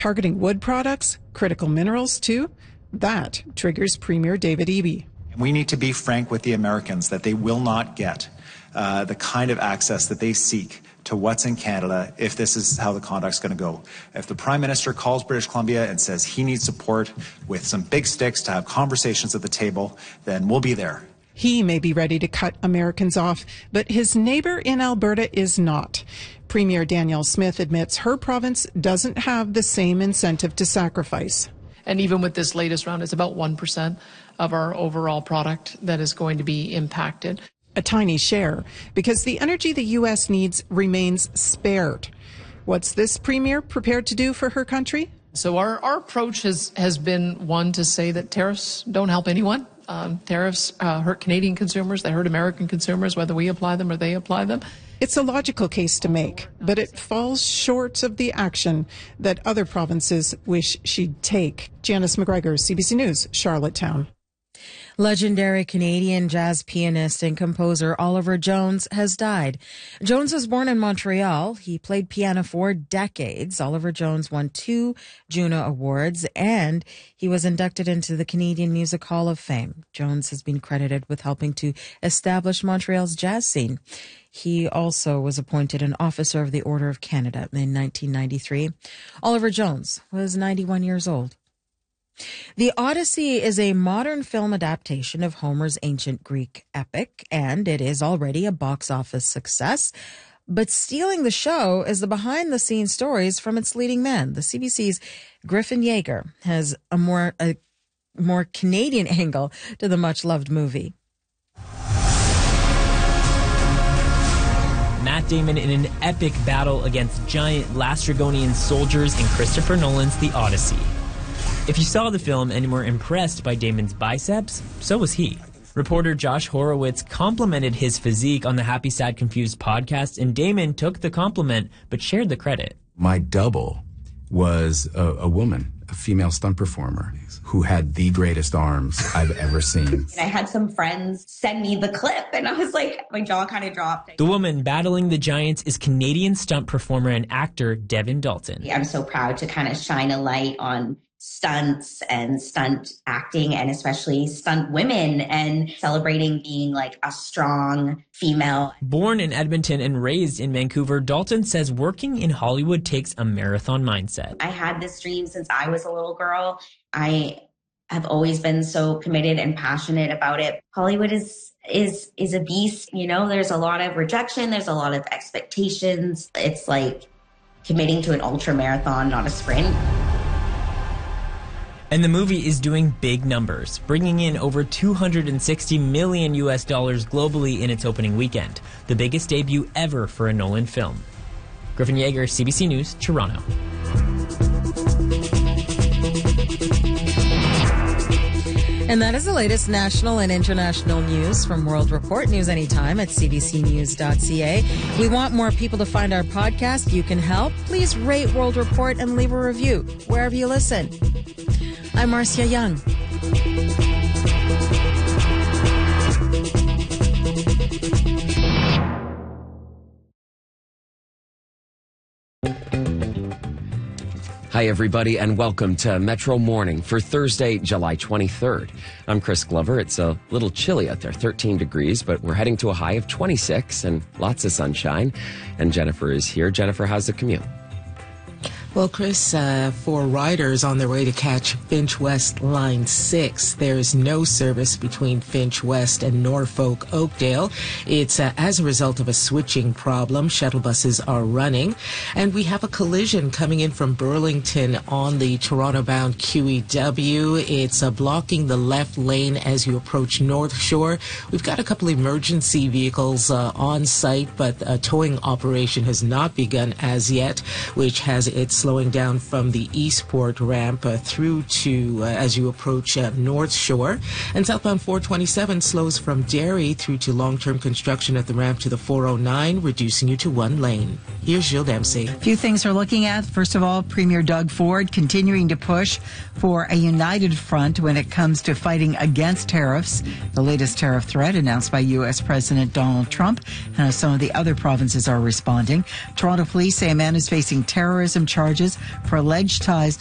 Targeting wood products, critical minerals too, that triggers Premier David Eby. We need to be frank with the Americans that they will not get the kind of access that they seek to what's in Canada if this is how the conduct's going to go. If the Prime Minister calls British Columbia and says he needs support with some big sticks to have conversations at the table, then we'll be there. He may be ready to cut Americans off, but his neighbor in Alberta is not. Premier Danielle Smith admits her province doesn't have the same incentive to sacrifice. And even with this latest round, it's about 1% of our overall product that is going to be impacted. A tiny share, because the energy the U.S. needs remains spared. What's this premier prepared to do for her country? So our approach has been one to say that tariffs don't help anyone. Tariffs hurt Canadian consumers, they hurt American consumers, whether we apply them or they apply them. It's a logical case to make, but it falls short of the action that other provinces wish she'd take. Janice McGregor, CBC News, Charlottetown. Legendary Canadian jazz pianist and composer Oliver Jones has died. Jones was born in Montreal. He played piano for decades. Oliver Jones won 2 Juno Awards, and he was inducted into the Canadian Music Hall of Fame. Jones has been credited with helping to establish Montreal's jazz scene. He also was appointed an Officer of the Order of Canada in 1993. Oliver Jones was 91 years old. The Odyssey is a modern film adaptation of Homer's ancient Greek epic, and it is already a box office success. But stealing the show is the behind-the-scenes stories from its leading man. The CBC's Griffin Yeager has a more Canadian angle to the much-loved movie. Matt Damon in an epic battle against giant Lastrygonian soldiers in Christopher Nolan's The Odyssey. If you saw the film and were impressed by Damon's biceps, so was he. Reporter Josh Horowitz complimented his physique on the Happy Sad Confused podcast, and Damon took the compliment but shared the credit. My double was a woman, a female stunt performer, who had the greatest arms I've ever seen. I had some friends send me the clip, and I was like, my jaw kind of dropped. The woman battling the giants is Canadian stunt performer and actor Devin Dalton. I'm so proud to kind of shine a light on stunts and stunt acting, and especially stunt women, and celebrating being like a strong female. Born in Edmonton and raised in Vancouver, Dalton says working in Hollywood takes a marathon mindset. I had this dream since I was a little girl. I have always been so committed and passionate about it. Hollywood is a beast, you know, there's a lot of rejection, there's a lot of expectations. It's like committing to an ultra marathon, not a sprint. And the movie is doing big numbers, bringing in over $260 million globally in its opening weekend, the biggest debut ever for a Nolan film. Griffin Yeager, CBC News, Toronto. And that is the latest national and international news from World Report. News anytime at cbcnews.ca. We want more people to find our podcast. You can help. Please rate World Report and leave a review wherever you listen. I'm Marcia Young. Hi, everybody, and welcome to Metro Morning for Thursday, July 23rd. I'm Chris Glover. It's a little chilly out there, 13 degrees, but we're heading to a high of 26 and lots of sunshine. And Jennifer is here. Jennifer, how's the commute? Well, Chris, for riders on their way to catch Finch West Line 6, there is no service between Finch West and Norfolk Oakdale. It's as a result of a switching problem. Shuttle buses are running. And we have a collision coming in from Burlington on the Toronto-bound QEW. It's blocking the left lane as you approach North Shore. We've got a couple emergency vehicles on site, but a towing operation has not begun as yet, which has its slowing down from the Eastport ramp through to as you approach North Shore. And southbound 427 slows from Derry through to long-term construction at the ramp to the 409, reducing you to one lane. Here's Jill Dempsey. A few things we're looking at. First of all, Premier Doug Ford continuing to push for a united front when it comes to fighting against tariffs. The latest tariff threat announced by U.S. President Donald Trump, and some of the other provinces are responding. Toronto police say a man is facing terrorism charges charges for alleged ties